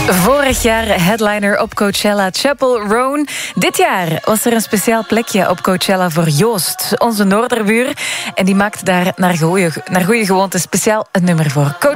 Vorig jaar headliner op Coachella Chapel Roan. Dit jaar was er een speciaal plekje op Coachella voor Joost, onze noorderbuur. En die maakte daar naar goeie gewoonte speciaal een nummer voor.